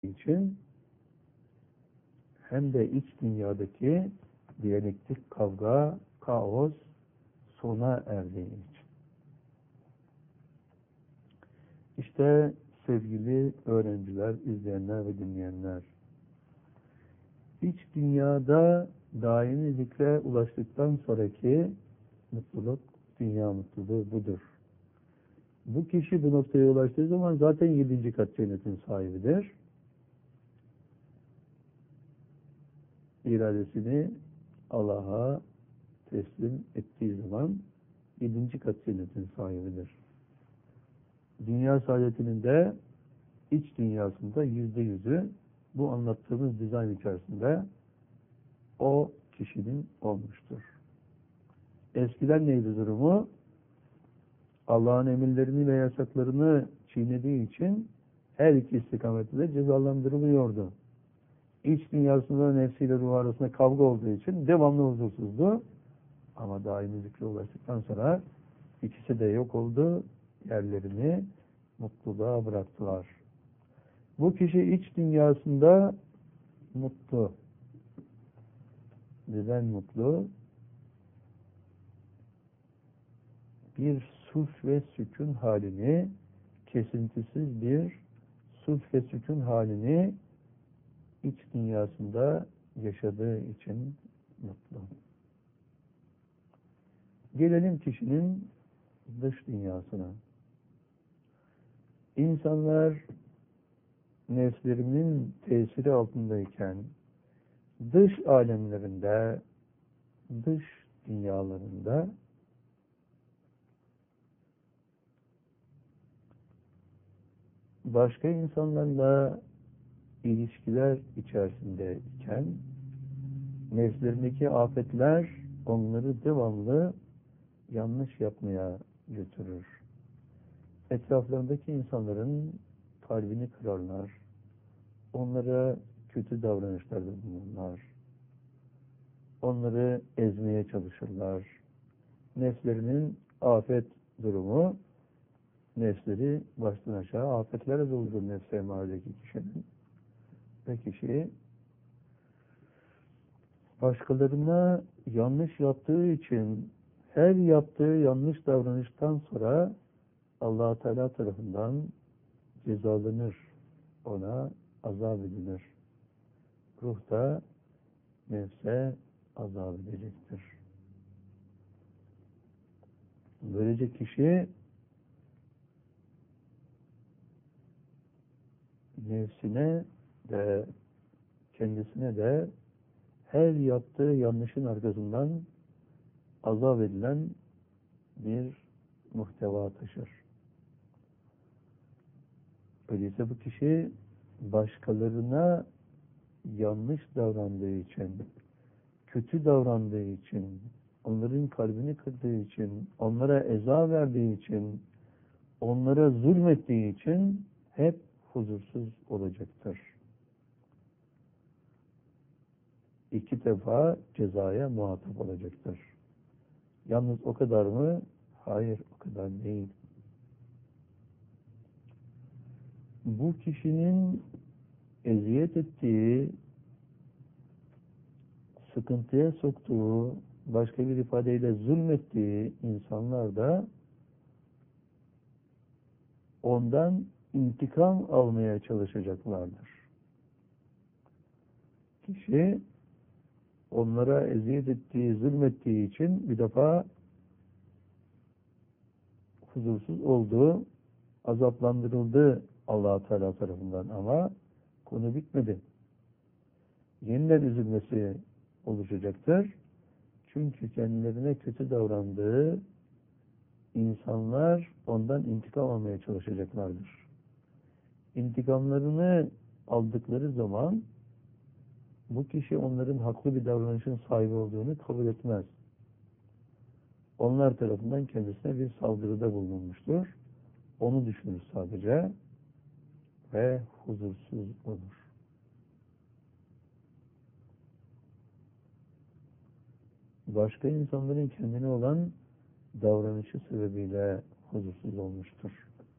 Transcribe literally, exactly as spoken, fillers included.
için hem de iç dünyadaki diyalektik kavga, kaos sona erdiği için. İşte sevgili öğrenciler, izleyenler ve dinleyenler, iç dünyada daimi zikre ulaştıktan sonraki mutluluk, dünya mutluluğu budur. Bu kişi bu noktaya ulaştığı zaman zaten yedinci kat cennetin sahibidir. İradesini Allah'a teslim ettiği zaman yedinci kat cennetin sahibidir. Dünya saadetinin de iç dünyasında yüzde yüzü bu anlattığımız dizayn içerisinde o kişinin olmuştur. Eskiden neydi durumu? Allah'ın emirlerini ve yasaklarını çiğnediği için her iki istikamette de cezalandırılıyordu. İç dünyasında nefsiyle ruh arasında kavga olduğu için devamlı huzursuzdu. Ama daimi zikre ulaştıktan sonra ikisi de yok oldu. Yerlerini mutluluğa bıraktılar. Bu kişi iç dünyasında mutlu. Neden mutlu? Bir sulh ve sükun halini, kesintisiz bir sulh ve sükun halini iç dünyasında yaşadığı için mutlu. Gelelim kişinin dış dünyasına. İnsanlar nefslerinin tesiri altındayken dış alemlerinde, dış dünyalarında başka insanlarla ilişkiler içerisindeyken nefslerindeki afetler onları devamlı yanlış yapmaya götürür. Etraflarındaki insanların kalbini kırarlar. Onlara kötü davranışlarda bulunurlar. Onları ezmeye çalışırlar. Nefslerinin afet durumu, nefsleri baştan aşağı afetlere doldurur nefs emaredeki kişinin. Ve kişi başkalarına yanlış yaptığı için her yaptığı yanlış davranıştan sonra Allah-u Teala tarafından cezalanır. Ona azap edilir. Ruh da nefse azap edecektir. Böylece kişi nefsine de kendisine de her yaptığı yanlışın arkasından azap edilen bir muhteva taşır. Öyleyse bu kişi başkalarına yanlış davrandığı için, kötü davrandığı için, onların kalbini kırdığı için, onlara eza verdiği için, onlara zulmettiği için hep huzursuz olacaktır. İki defa cezaya muhatap olacaktır. Yalnız o kadar mı? Hayır, o kadar değil. Bu kişinin eziyet ettiği, sıkıntıya soktuğu, başka bir ifadeyle zulmettiği insanlar da ondan intikam almaya çalışacaklardır. Kişi onlara eziyet ettiği, zulmettiği için bir defa huzursuz oldu, azaplandırıldı Allah-u Teala tarafından ama konu bitmedi. Yeniden üzülmesi oluşacaktır. Çünkü kendilerine kötü davrandığı insanlar ondan intikam almaya çalışacaklardır. İntikamlarını aldıkları zaman bu kişi onların haklı bir davranışın sahibi olduğunu kabul etmez. Onlar tarafından kendisine bir saldırıda bulunmuştur. Onu düşünür sadece ve huzursuz olur. Başka insanların kendine olan davranışı sebebiyle huzursuz olmuştur.